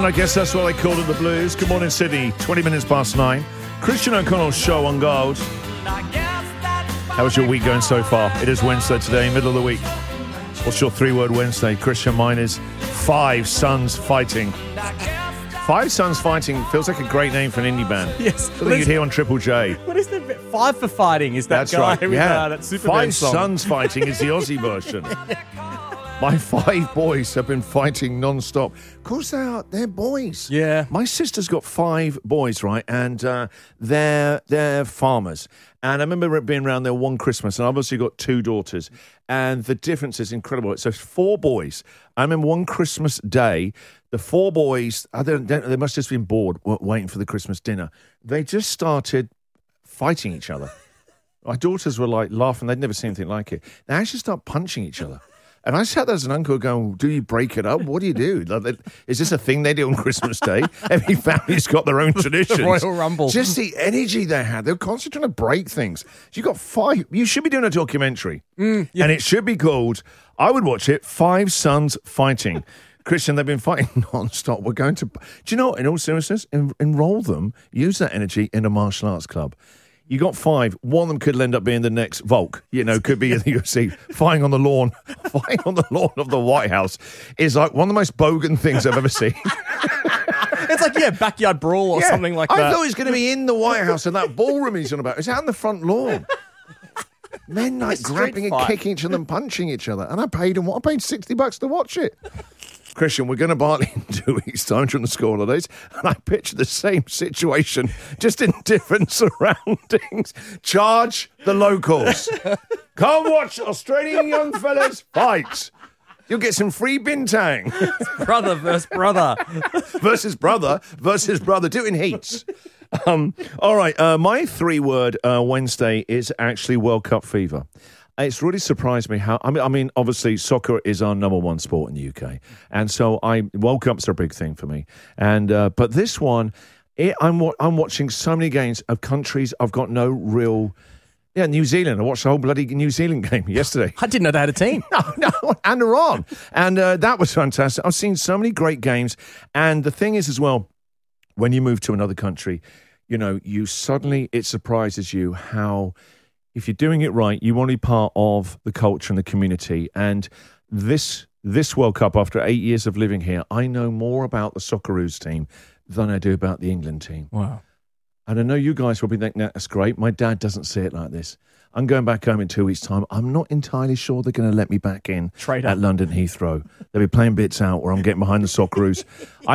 And I guess that's why they called it the Blues. Good morning, Sydney. 20 minutes past 9. Christian O'Connell's show on Gold. How's your week going so far? It is Wednesday today, middle of the week. What's your three-word Wednesday? Christian, mine is Five Sons Fighting. Five Sons Fighting feels like a great name for an indie band. Yes. Something you'd hear on Triple J. What is the Five for Fighting? Is that That's guy right. with that Superman Five song? Sons Fighting is the Aussie version. My five boys have been fighting non-stop. Of course they're boys. Yeah. My sister's got five boys, right? And they're farmers. And I remember being around there one Christmas, and I've obviously got two daughters. And the difference is incredible. So 4 boys. I remember one Christmas day, the 4 boys, they must have just been bored waiting for the Christmas dinner. They just started fighting each other. My daughters were like laughing. They'd never seen anything like it. They actually start punching each other. And I sat there as an uncle going, do you break it up? What do you do? Like, is this a thing they do on Christmas Day? Every family's got their own traditions. The Royal Rumble. Just the energy they had. They were constantly trying to break things. You got 5. You should be doing a documentary. Yeah. And it should be called, I would watch it, Five Sons Fighting. Christian, they've been fighting non-stop. We're going to, do you know what, in all seriousness, enroll them, use that energy in a martial arts club. You got 5. One of them could end up being the next Volk. You know, could be in the UFC. Fighting on the lawn of the White House is like one of the most bogan things I've ever seen. It's like, backyard brawl or something like that. I thought he was going to be in the White House and that ballroom he's on about. It's out on the front lawn. Men like grabbing and kicking each other and punching each other. And I paid them what? I paid $60 to watch it. Christian, we're going to Bali in 2 weeks' time during the school holidays, and I picture the same situation, just in different surroundings. Charge the locals. Come watch Australian young fellas fight. You'll get some free bintang. Brother versus brother. versus brother. Do it in heats. All right, my 3-word Wednesday is actually World Cup fever. It's really surprised me how. I mean, obviously, soccer is our number one sport in the UK, and so World Cups are a big thing for me. And but this one, I'm watching so many games of countries I've got no real. Yeah, New Zealand. I watched the whole bloody New Zealand game yesterday. I didn't know they had a team. No, and Iran, and that was fantastic. I've seen so many great games, and the thing is as well, when you move to another country, you know, it surprises you how. If you're doing it right, you want to be part of the culture and the community. And this World Cup, after 8 years of living here, I know more about the Socceroos team than I do about the England team. Wow. And I know you guys will be thinking, that's great. My dad doesn't see it like this. I'm going back home in 2 weeks' time. I'm not entirely sure they're going to let me back in at London Heathrow. They'll be playing bits out where I'm getting behind the Socceroos. I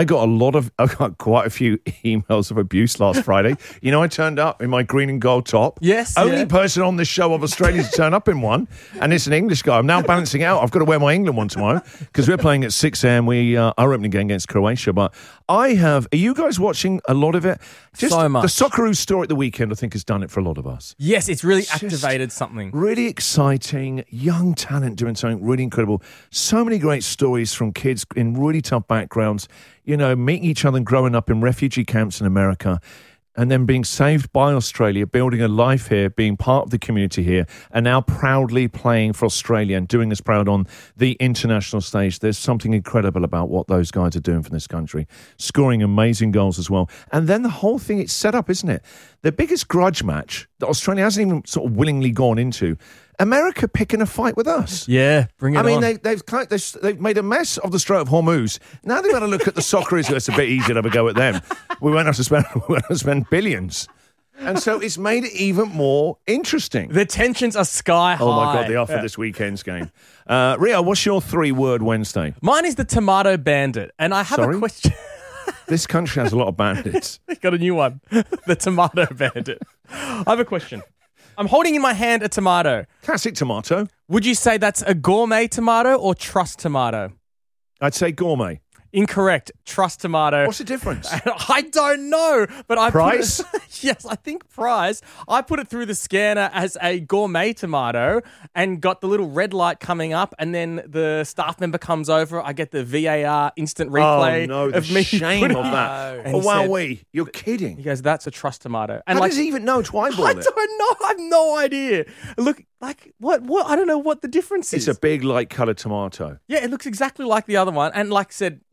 got quite a few emails of abuse last Friday. You know, I turned up in my green and gold top. Yes. Only person on this show of Australia to turn up in one. And it's an English guy. I'm now balancing out. I've got to wear my England one tomorrow because we're playing at 6 a.m. We are opening game against Croatia. But are you guys watching a lot of it? Just so much. The Socceroos story at the weekend, I think, has done it for a lot of us. Yes, it's really activated something. Really exciting, young talent doing something really incredible. So many great stories from kids in really tough backgrounds, you know, meeting each other and growing up in refugee camps in America and then being saved by Australia, building a life here, being part of the community here, and now proudly playing for Australia and doing us proud on the international stage. There's something incredible about what those guys are doing for this country, scoring amazing goals as well. And then the whole thing, it's set up, isn't it? The biggest grudge match that Australia hasn't even sort of willingly gone into, America picking a fight with us. Yeah, bring it on. I mean, they've made a mess of the Strait of Hormuz. Now they've got to look at the Socceroos. It's a bit easier to have a go at them. We won't have to spend billions. And so it's made it even more interesting. The tensions are sky high. Oh, my God, they are for this weekend's game. Rio, what's your 3-word Wednesday? Mine is the Tomato Bandit. And I have a question. This country has a lot of bandits. Got a new one. The Tomato Bandit. I have a question. I'm holding in my hand a tomato. Classic tomato. Would you say that's a gourmet tomato or trust tomato? I'd say gourmet. Incorrect. Trust tomato. What's the difference? I don't know, but I Price? Yes, I think price. I put it through the scanner as a gourmet tomato and got the little red light coming up, and then the staff member comes over. I get the VAR instant replay. Oh no, the of me shame of that! And Oh he wow, said- wait, you're kidding? He goes, "That's a trust tomato." And How does he even know to eyeball I it? don't know. I have no idea. Look, like what? I don't know what the difference is. It's a big light coloured tomato. Yeah, it looks exactly like the other one. And like I said,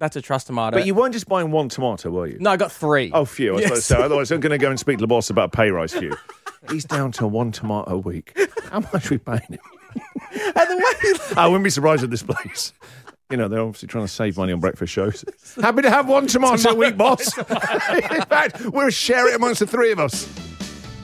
That's a trust tomato. But you weren't just buying one tomato, were you? No, I got 3. Oh, phew. I was about to say, otherwise I'm going to go and speak to the boss about a pay rise for you. He's down to 1 tomato a week. How much are we paying him? And the way I wouldn't be surprised at this place. You know, they're obviously trying to save money on breakfast shows. Happy to have 1 tomato a week, boss. In fact, we'll share it amongst the 3 of us.